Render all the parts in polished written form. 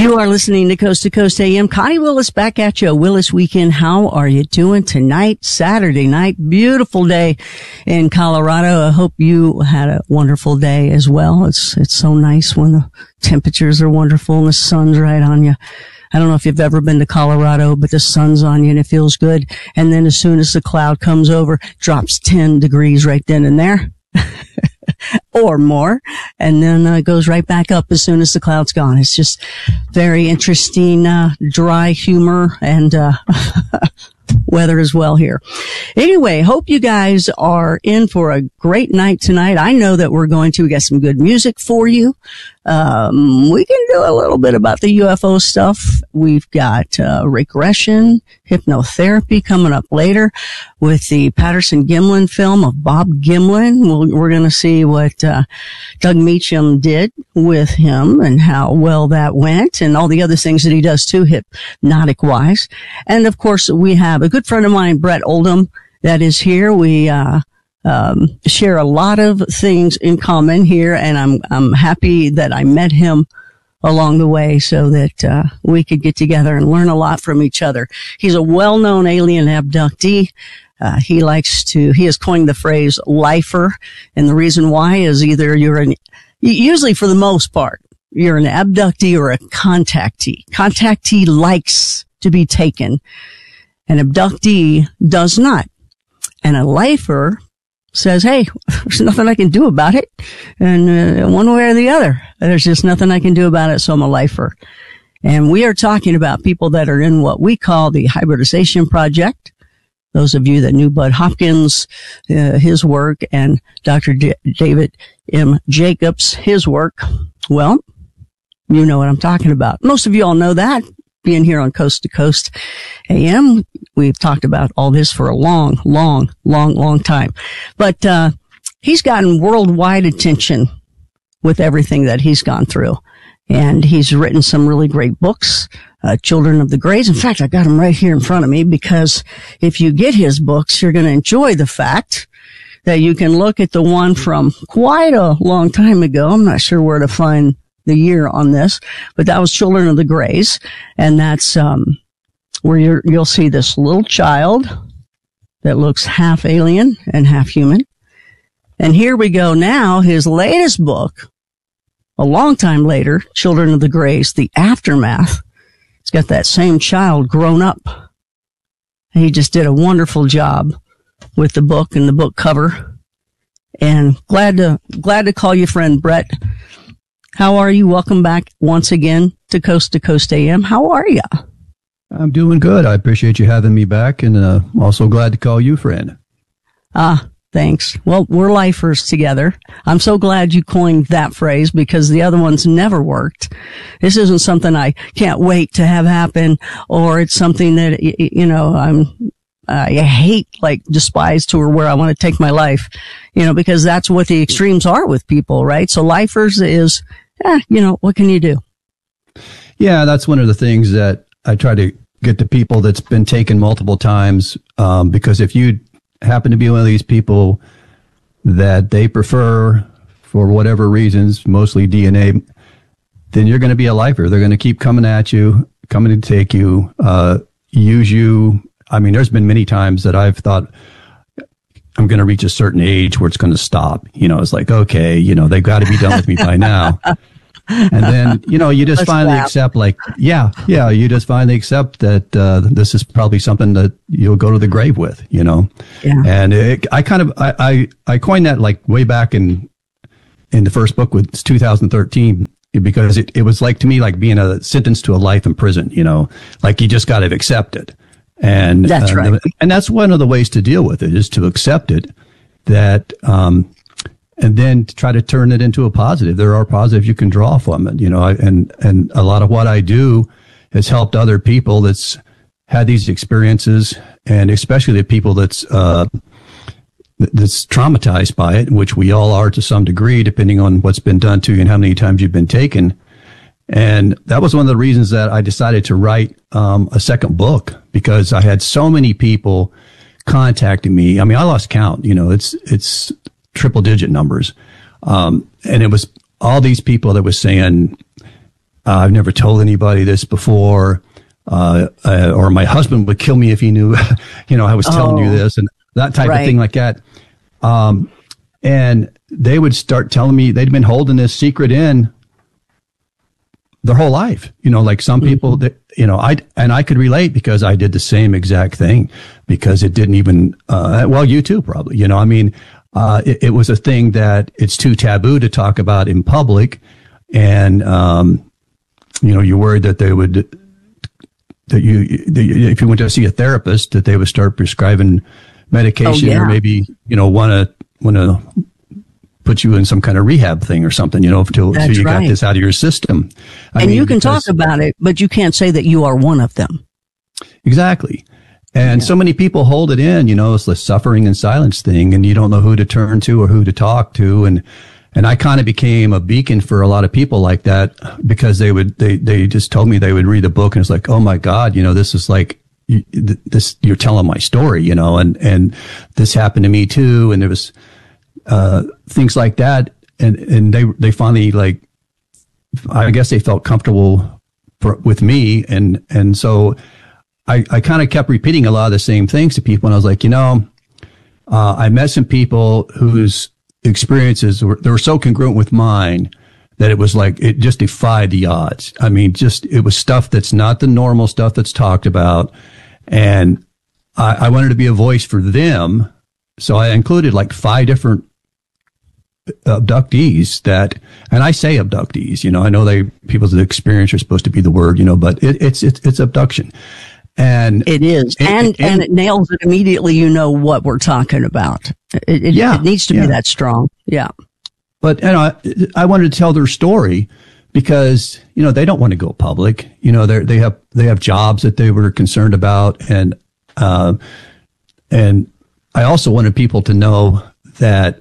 You are listening to Coast AM. Connie Willis back at you. Willis Weekend. How are you doing tonight? Saturday night. Beautiful day in Colorado. I hope you had a wonderful day as well. It's so nice when the temperatures are wonderful and the sun's right on you. I don't know if you've ever been to Colorado, but the sun's on you and it feels good. And then as soon as the cloud comes over, drops 10 degrees right then and there. Or more, and then goes right back up as soon as the cloud's gone. It's just very interesting, dry humor and weather as well here. Anyway, hope you guys are in for a great night tonight. I know that we're going to get some good music for you. We can do a little bit about the UFO stuff. We've got regression, hypnotherapy coming up later with the Patterson-Gimlin film of Bob Gimlin. We're going to see what Doug Meacham did with him and how well that went and all the other things that he does too, hypnotic-wise. And, of course, we have a good friend of mine, Brett Oldham, that is here. We share a lot of things in common here, and I'm happy that I met him along the way so that we could get together and learn a lot from each other. He's a well-known alien abductee. He has coined the phrase lifer, and the reason why is either usually for the most part, you're an abductee or a contactee. Contactee likes to be taken. An abductee does not. And a lifer says, hey, there's nothing I can do about it. And one way or the other, there's just nothing I can do about it, so I'm a lifer. And we are talking about people that are in what we call the hybridization project. Those of you that knew Bud Hopkins, his work, and Dr. David M. Jacobs, his work, well, you know what I'm talking about. Most of you all know that. Being here on Coast to Coast AM, we've talked about all this for a long time. But he's gotten worldwide attention with everything that he's gone through. And he's written some really great books, Children of the Greys. In fact, I got him right here in front of me because if you get his books, you're going to enjoy the fact that you can look at the one from quite a long time ago. I'm not sure where to find the year on this, but that was Children of the Greys. And that's, where you'll see this little child that looks half alien and half human. And here we go now, his latest book, a long time later, Children of the Greys, The Aftermath. It's got that same child grown up. He just did a wonderful job with the book and the book cover. And glad to call you friend, Brett. How are you? Welcome back once again to Coast AM. How are you? I'm doing good. I appreciate you having me back, and also glad to call you friend. Thanks. Well, we're lifers together. I'm so glad you coined that phrase because the other ones never worked. This isn't something I can't wait to have happen, or it's something that, I hate, despise to or where I want to take my life, because that's what the extremes are with people, right? So lifers is, what can you do? Yeah, that's one of the things that I try to get to people that's been taken multiple times, because if you happen to be one of these people that they prefer for whatever reasons, mostly DNA, then you're going to be a lifer. They're going to keep coming at you, coming to take you, use you. I mean, there's been many times that I've thought I'm going to reach a certain age where it's going to stop. It's like, okay, they've got to be done with me by now. And then, you just finally accept you just finally accept that, this is probably something that you'll go to the grave with, Yeah. And I coined that way back in the first book with 2013, because it was to me, being sentenced to a life in prison, you just got to accept it. And that's right. And that's one of the ways to deal with it is to accept it, that, and then to try to turn it into a positive. There are positives you can draw from it, and a lot of what I do has helped other people that's had these experiences, and especially the people that's traumatized by it, which we all are to some degree, depending on what's been done to you and how many times you've been taken. And that was one of the reasons that I decided to write a second book, because I had so many people contacting me. I mean, I lost count. It's triple digit numbers. And it was all these people that was saying, I've never told anybody this before, or my husband would kill me if he knew, I was telling you this, and that type of thing like that. And they would start telling me they'd been holding this secret in their whole life. Like some people that, I could relate because I did the same exact thing, because it didn't even, you too, probably, it was a thing that it's too taboo to talk about in public. And, you're worried that if you went to see a therapist, that they would start prescribing medication, or maybe, want to put you in some kind of rehab thing or something, until you got this out of your system. You can talk about it, but you can't say that you are one of them. Exactly. And so many people hold it in, it's the suffering and silence thing, and you don't know who to turn to or who to talk to. And I kind of became a beacon for a lot of people like that, because they just told me they would read the book and it's like, oh my God, this is like, you're telling my story, and this happened to me too. And there was, things like that. And they finally, like, I guess they felt comfortable with me. And so I kind of kept repeating a lot of the same things to people. And I was like, I met some people whose experiences were so congruent with mine that it was like, it just defied the odds. I mean, it was stuff that's not the normal stuff that's talked about. And I wanted to be a voice for them. So I included like 5 different abductees and I say abductees, I know people's experience are supposed to be the word, but it's abduction. And it is. And it nails it immediately. What we're talking about. It needs to be that strong. Yeah. But, I wanted to tell their story because, they don't want to go public. They have jobs that they were concerned about. And I also wanted people to know that,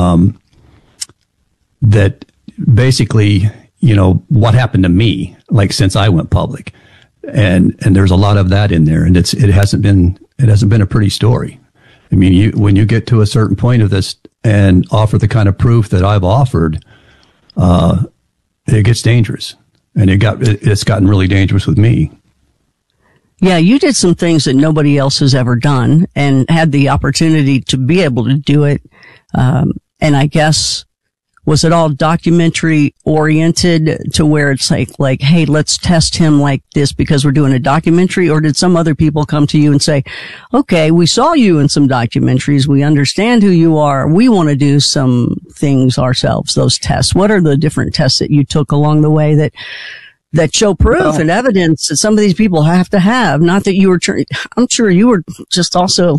that basically, what happened to me, like since I went public. And there's a lot of that in there, and it hasn't been a pretty story. I mean, when you get to a certain point of this and offer the kind of proof that I've offered, it gets dangerous, and it's gotten really dangerous with me. Yeah, you did some things that nobody else has ever done, and had the opportunity to be able to do it. And I guess, was it all documentary oriented to where it's like, hey, let's test him like this because we're doing a documentary? Or did some other people come to you and say, okay, we saw you in some documentaries. We understand who you are. We want to do some things ourselves, those tests. What are the different tests that you took along the way that show proof and evidence that some of these people have to have? Not that you were, I'm sure you were just also,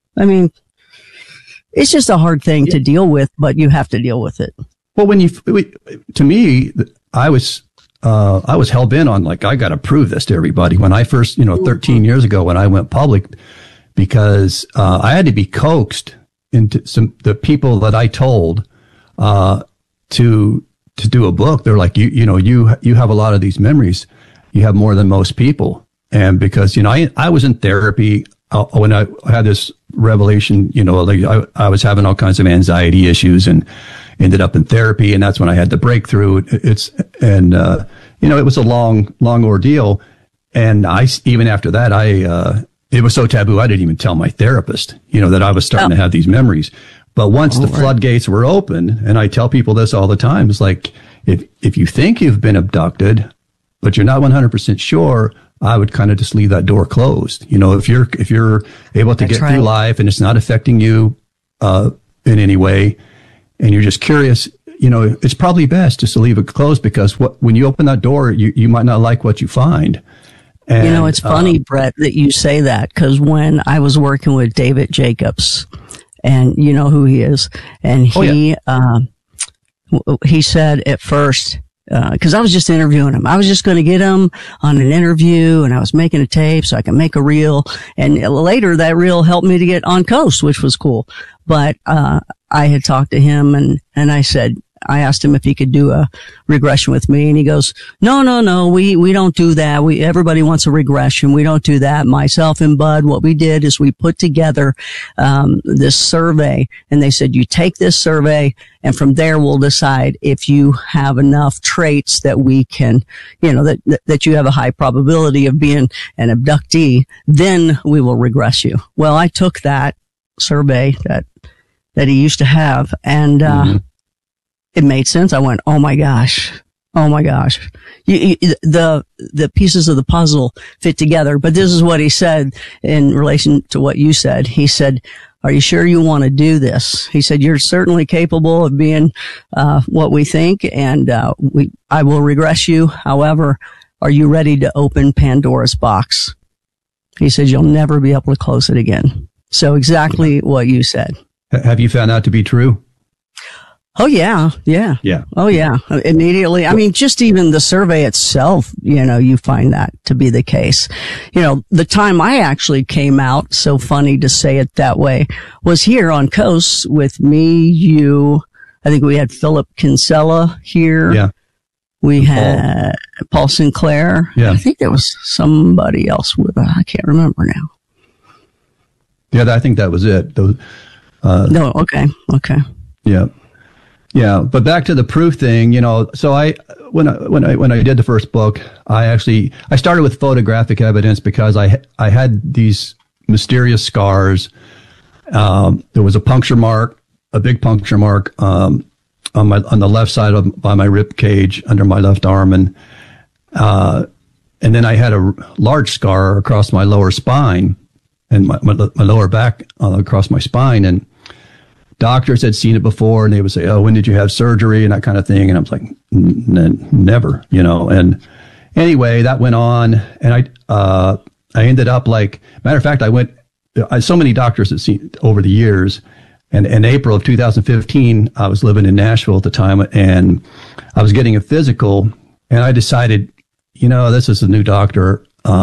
it's just a hard thing to deal with, but you have to deal with it. Well, to me, I was hell bent on, like, I got to prove this to everybody. When I first, 13 years ago, when I went public, because I had to be coaxed into the people that I told to do a book. They're like, you have a lot of these memories. You have more than most people. And because, I was in therapy when I had this revelation, I was having all kinds of anxiety issues and ended up in therapy. And that's when I had the breakthrough. It was a long ordeal. And even after that, it was so taboo. I didn't even tell my therapist, that I was starting to have these memories. But once the floodgates were open, and I tell people this all the time, it's like, if you think you've been abducted, but you're not 100% sure, I would kind of just leave that door closed. If you're able to get through life and it's not affecting you, in any way, and you're just curious, it's probably best just to leave it closed, because when you open that door, you might not like what you find. And, it's funny, Brett, that you say that, because when I was working with David Jacobs, and you know who he is, and he said at first, because I was just interviewing him. I was just going to get him on an interview, and I was making a tape so I could make a reel. And later that reel helped me to get on Coast, which was cool. But I had talked to him and I said, I asked him if he could do a regression with me, and he goes, no, we don't do that. Everybody wants a regression. We don't do that. Myself and Bud, what we did is we put together, this survey, and they said, you take this survey, and from there we'll decide if you have enough traits that we can, that you have a high probability of being an abductee, then we will regress you. Well, I took that survey that he used to have, and it made sense. I went, oh my gosh. The pieces of the puzzle fit together. But this is what he said in relation to what you said. He said, are you sure you want to do this? He said, you're certainly capable of being what we think, and I will regress you. However, are you ready to open Pandora's box? He said, you'll never be able to close it again. So exactly what you said. Have you found out to be true? Oh, yeah. Oh, yeah. Immediately. I mean, just even the survey itself, you find that to be the case. The time I actually came out, so funny to say it that way, was here on Coast with me, you, I think we had Philip Kinsella here. Yeah. We had Paul Sinclair. Yeah. I think there was somebody else with I can't remember now. Yeah, I think that was it. No, okay. Yeah. Yeah, but back to the proof thing, so when I did the first book, I started with photographic evidence because I had these mysterious scars. There was a puncture mark, a big puncture mark, on the left side by my rib cage under my left arm, and then I had a large scar across my lower spine and my lower back across my spine, and doctors had seen it before, and they would say, oh, when did you have surgery, and that kind of thing. And I was like, never, And anyway, that went on, and I ended up matter of fact, so many doctors had seen over the years. And in April of 2015, I was living in Nashville at the time, and I was getting a physical, and I decided, this is a new doctor.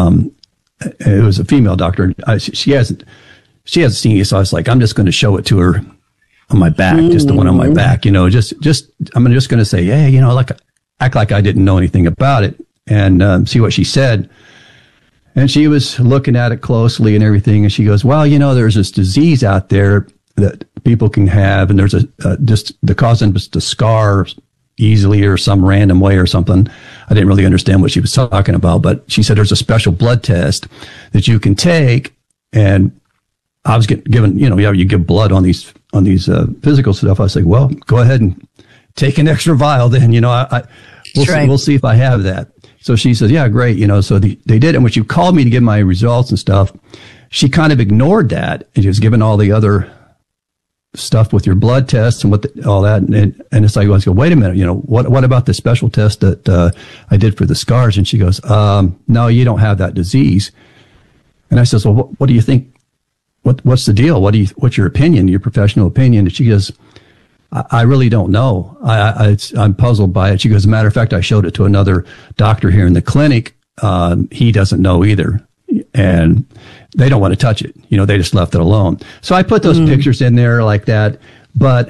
It was a female doctor. She hasn't seen it, so I was like, I'm just going to show it to her on my back, just the one on my back, I'm just going to say, hey, act like I didn't know anything about it, and see what she said. And she was looking at it closely and everything, and she goes, well, there's this disease out there that people can have, and there's just the causing to scar easily or some random way or something. I didn't really understand what she was talking about, but she said there's a special blood test that you can take, and I was given, you give blood on these physical stuff. I was like, well, go ahead and take an extra vial then, we'll see if I have that. So she says, yeah, great. So they did. And when she called me to give my results and stuff, she kind of ignored that. And she was given all the other stuff with your blood tests and all that. And it's like, I go, wait a minute, what about the special test that I did for the scars? And she goes, no, you don't have that disease. And I says, well, what do you think? What's the deal? What's your opinion, your professional opinion? And she goes, I really don't know. I'm puzzled by it. She goes, as a matter of fact, I showed it to another doctor here in the clinic. He doesn't know either. And they don't want to touch it. They just left it alone. So I put those pictures in there like that. But,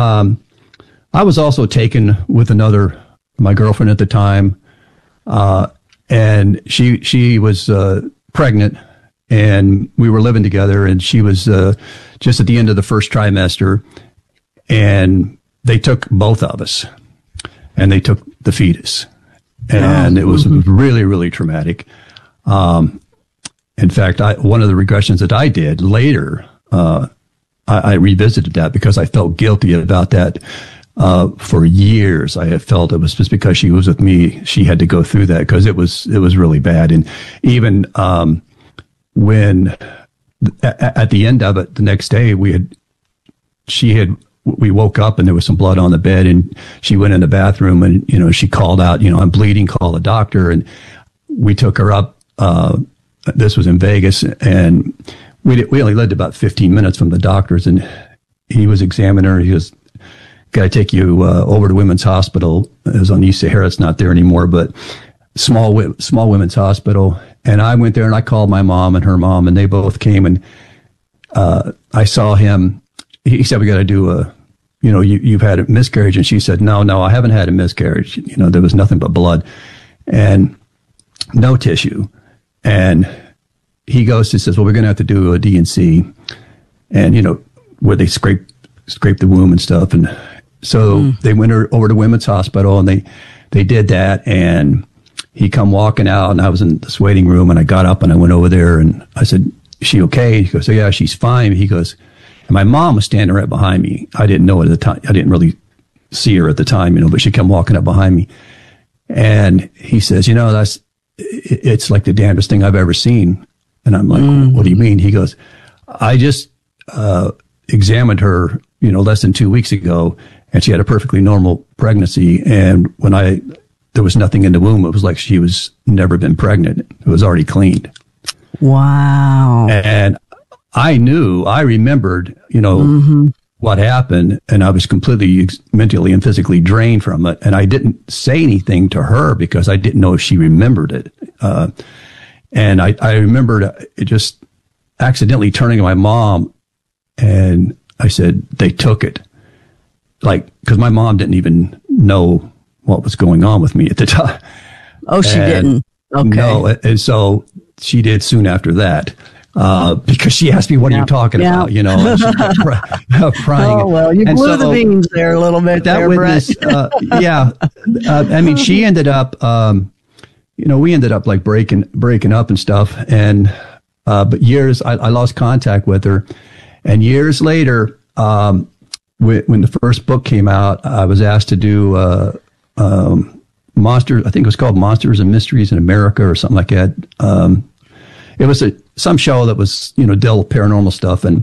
I was also taken with my girlfriend at the time. And she was, pregnant. And we were living together, and she was just at the end of the first trimester, and they took both of us, and they took the fetus, and it was really, really traumatic. In fact, one of the regressions that I did later, I revisited that because I felt guilty about that. For years, I have felt it was just because she was with me, she had to go through that because it was really bad, and even when at the end of it, the next day, we woke up and there was some blood on the bed, and she went in the bathroom and, she called out, I'm bleeding, call the doctor. And we took her up. This was in Vegas, and we only lived about 15 minutes from the doctors, and he was examining her. He goes, got to take you over to Women's Hospital. It was on East Sahara. It's not there anymore, but small women's hospital. And I went there and I called my mom and her mom, and they both came, and I saw him. He said, we got to do you've had a miscarriage. And she said, no, I haven't had a miscarriage. There was nothing but blood and no tissue. And he says, well, we're going to have to do a D&C and, where they scrape the womb and stuff. And so they went over to Women's Hospital and they did that. And he come walking out and I was in this waiting room and I got up and I went over there and I said, is she okay? He goes, oh, yeah, she's fine. He goes, and my mom was standing right behind me. I didn't know it at the time. I didn't really see her at the time, but she come walking up behind me. And he says, it's like the damnedest thing I've ever seen. And I'm like, what do you mean? He goes, I just examined her, less than 2 weeks ago, and she had a perfectly normal pregnancy. And when there was nothing in the womb, it was like she was never been pregnant. It was already cleaned. Wow. And I remembered, what happened, and I was completely mentally and physically drained from it. And I didn't say anything to her because I didn't know if she remembered it. And I remembered just accidentally turning to my mom and I said, they took it. Because my mom didn't even know what was going on with me at the time. Oh, she didn't? Okay. No, and so she did soon after that. Because she asked me, what are you talking about? And she kept crying. Oh, well, you blew the beans there a little bit there, Brett. She ended up, we ended up like breaking up and stuff. And, but years, I lost contact with her. And years later, when the first book came out, I was asked to do, Monsters, I think it was called Monsters and Mysteries in America or something like that. It was some show that was, dealt with paranormal stuff and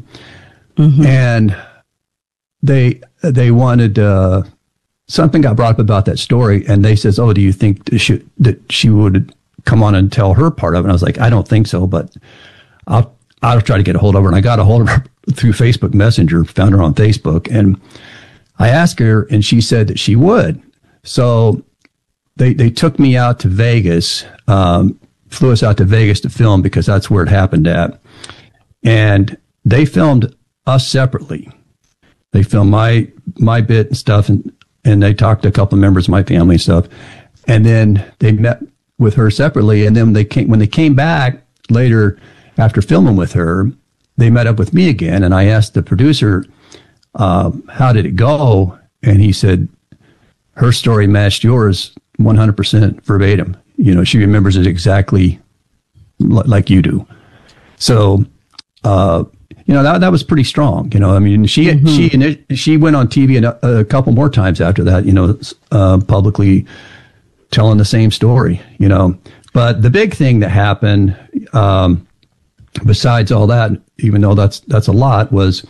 they wanted, something got brought up about that story and they says, oh, do you think that she would come on and tell her part of it? And I was like, I don't think so, but I'll try to get a hold of her. And I got a hold of her through Facebook Messenger, found her on Facebook. And I asked her and she said that she would. So they took me out to Vegas, flew us out to Vegas to film because that's where it happened at. And they filmed us separately. They filmed my bit and stuff, and they talked to a couple of members of my family and stuff. And then they met with her separately. And then when they came back later after filming with her, they met up with me again. And I asked the producer, how did it go? And he said, her story matched yours 100% verbatim. She remembers it exactly like you do. So, that was pretty strong. She went on TV a couple more times after that, publicly telling the same story, But the big thing that happened, besides all that, even though that's a lot, was,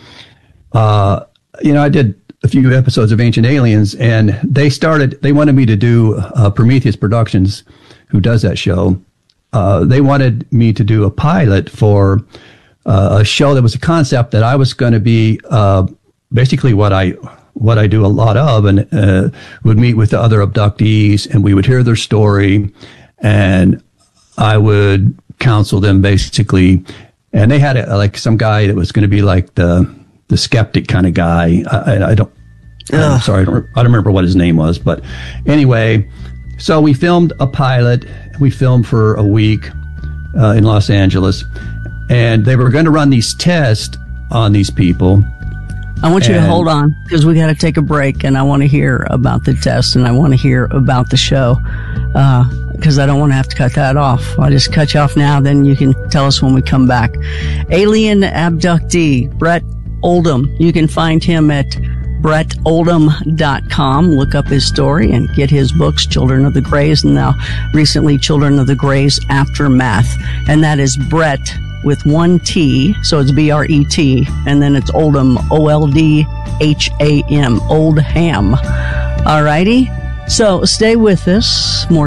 I did a few episodes of Ancient Aliens, and they wanted me to do Prometheus Productions, who does that show. They wanted me to do a pilot for a show that was a concept that I was going to be basically what I do a lot of, and would meet with the other abductees, and we would hear their story, and I would counsel them basically. And they had some guy that was going to be like the skeptic kind of guy. I'm sorry, I don't remember what his name was, but anyway, so we filmed a pilot. We filmed for a week in Los Angeles, and they were going to run these tests on these people. I want you to hold on because we got to take a break, and I want to hear about the test and I want to hear about the show because I don't want to have to cut that off. I'll just cut you off now, then you can tell us when we come back. Alien abductee Brett Oldham. You can find him at BrettOldham.com. Look up his story and get his books, Children of the Greys, and now recently Children of the Greys Aftermath. And that is Brett with one T, so it's B-R-E-T, and then it's Oldham, O-L-D-H-A-M, Oldham. All righty, so stay with us. More